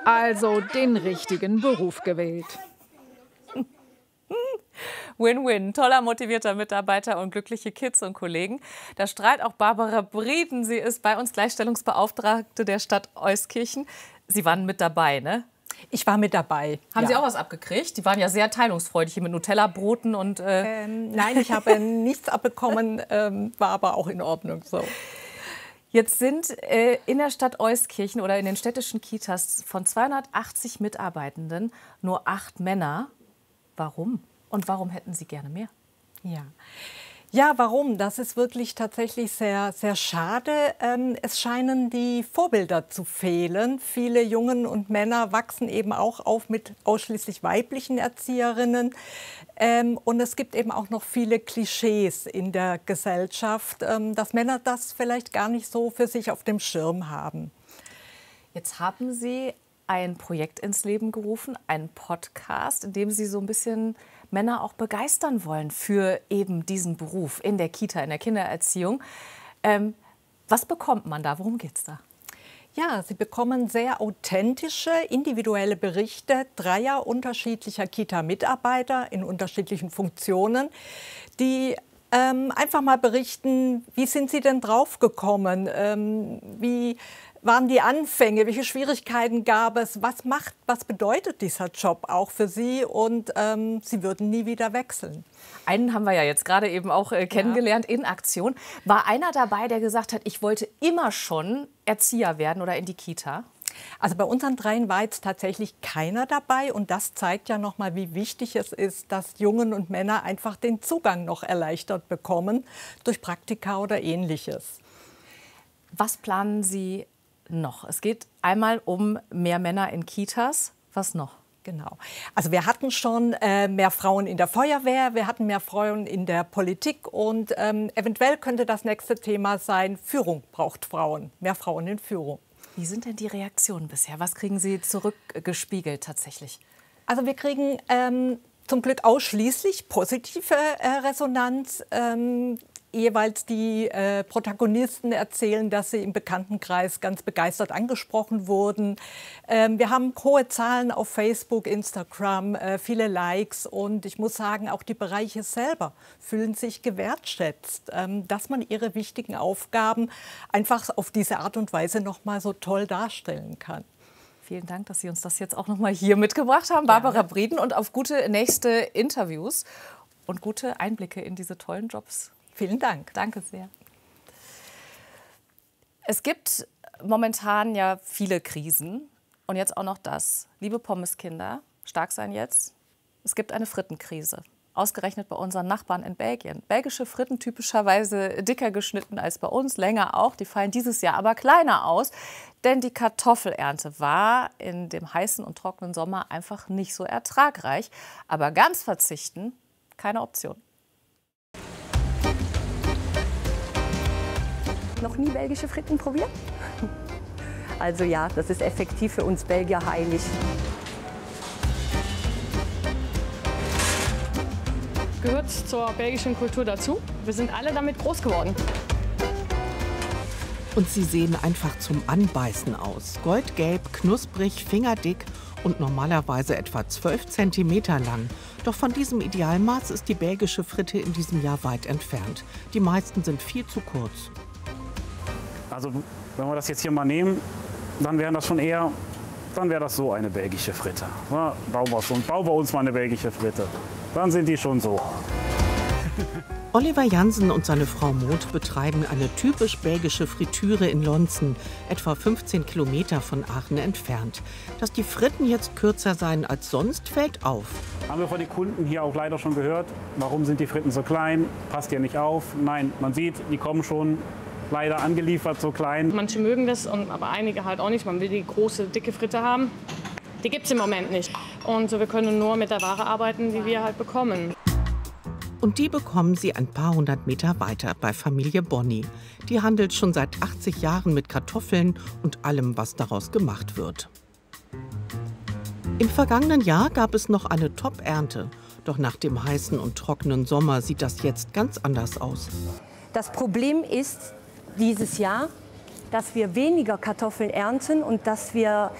Also den richtigen Beruf gewählt. Win-win. Toller, motivierter Mitarbeiter und glückliche Kids und Kollegen. Da strahlt auch Barbara Brieden. Sie ist bei uns Gleichstellungsbeauftragte der Stadt Euskirchen. Sie waren mit dabei, ne? Ich war mit dabei. Haben Sie auch was abgekriegt? Die waren ja sehr teilungsfreudig hier mit Nutella-Broten und... Nein, ich habe nichts abbekommen, war aber auch in Ordnung so. Jetzt sind in der Stadt Euskirchen oder in den städtischen Kitas von 280 Mitarbeitenden nur 8 Männer. Warum? Und warum hätten Sie gerne mehr? Ja, warum? Das ist wirklich tatsächlich sehr, sehr schade. Es scheinen die Vorbilder zu fehlen. Viele Jungen und Männer wachsen eben auch auf mit ausschließlich weiblichen Erzieherinnen. Und es gibt eben auch noch viele Klischees in der Gesellschaft, dass Männer das vielleicht gar nicht so für sich auf dem Schirm haben. Jetzt haben Sie ein Projekt ins Leben gerufen, einen Podcast, in dem Sie so ein bisschen Männer auch begeistern wollen für eben diesen Beruf in der Kita, in der Kindererziehung. Was bekommt man da? Worum geht's da? Ja, Sie bekommen sehr authentische, individuelle Berichte 3 unterschiedlicher Kita-Mitarbeiter in unterschiedlichen Funktionen, die einfach mal berichten, wie sind Sie denn draufgekommen, wie waren die Anfänge, welche Schwierigkeiten gab es, was bedeutet dieser Job auch für Sie und Sie würden nie wieder wechseln. Einen haben wir ja jetzt gerade eben auch kennengelernt in Aktion. War einer dabei, der gesagt hat, ich wollte immer schon Erzieher werden oder in die Kita? Also bei unseren 3 war jetzt tatsächlich keiner dabei und das zeigt ja noch mal, wie wichtig es ist, dass Jungen und Männer einfach den Zugang noch erleichtert bekommen durch Praktika oder Ähnliches. Was planen Sie noch? Es geht einmal um mehr Männer in Kitas. Was noch? Genau. Also wir hatten schon mehr Frauen in der Feuerwehr, wir hatten mehr Frauen in der Politik und eventuell könnte das nächste Thema sein, Führung braucht Frauen, mehr Frauen in Führung. Wie sind denn die Reaktionen bisher? Was kriegen Sie zurückgespiegelt tatsächlich? Also wir kriegen zum Glück ausschließlich positive Resonanz. Jeweils die Protagonisten erzählen, dass sie im Bekanntenkreis ganz begeistert angesprochen wurden. Wir haben hohe Zahlen auf Facebook, Instagram, viele Likes und ich muss sagen, auch die Bereiche selber fühlen sich gewertschätzt, dass man ihre wichtigen Aufgaben einfach auf diese Art und Weise noch mal so toll darstellen kann. Vielen Dank, dass Sie uns das jetzt auch noch mal hier mitgebracht haben, Barbara Brieden, und auf gute nächste Interviews und gute Einblicke in diese tollen Jobs. Vielen Dank. Danke sehr. Es gibt momentan ja viele Krisen und jetzt auch noch das. Liebe Pommeskinder, stark sein jetzt. Es gibt eine Frittenkrise. Ausgerechnet bei unseren Nachbarn in Belgien. Belgische Fritten typischerweise dicker geschnitten als bei uns, länger auch. Die fallen dieses Jahr aber kleiner aus, denn die Kartoffelernte war in dem heißen und trockenen Sommer einfach nicht so ertragreich. Aber ganz verzichten, keine Option. Noch nie belgische Fritten probiert? Also ja, das ist effektiv für uns Belgier heilig. Gehört zur belgischen Kultur dazu. Wir sind alle damit groß geworden. Und sie sehen einfach zum Anbeißen aus. Goldgelb, knusprig, fingerdick und normalerweise etwa 12 cm lang. Doch von diesem Idealmaß ist die belgische Fritte in diesem Jahr weit entfernt. Die meisten sind viel zu kurz. Also wenn wir das jetzt hier mal nehmen, dann wäre das schon eher, dann wäre das so eine belgische Fritte. Ja, bauen wir uns mal eine belgische Fritte. Dann sind die schon so. Oliver Jansen und seine Frau Moth betreiben eine typisch belgische Fritüre in Lonzen, etwa 15 Kilometer von Aachen entfernt. Dass die Fritten jetzt kürzer seien als sonst, fällt auf. Haben wir von den Kunden hier auch leider schon gehört. Warum sind die Fritten so klein? Passt ja nicht auf. Nein, man sieht, die kommen schon leider angeliefert, so klein. Manche mögen das, aber einige halt auch nicht. Man will die große, dicke Fritte haben. Die gibt es im Moment nicht. Und wir können nur mit der Ware arbeiten, die wir halt bekommen. Und die bekommen sie ein paar hundert Meter weiter bei Familie Bonny. Die handelt schon seit 80 Jahren mit Kartoffeln und allem, was daraus gemacht wird. Im vergangenen Jahr gab es noch eine Top-Ernte. Doch nach dem heißen und trockenen Sommer sieht das jetzt ganz anders aus. Das Problem ist dieses Jahr, dass wir weniger Kartoffeln ernten und dass wir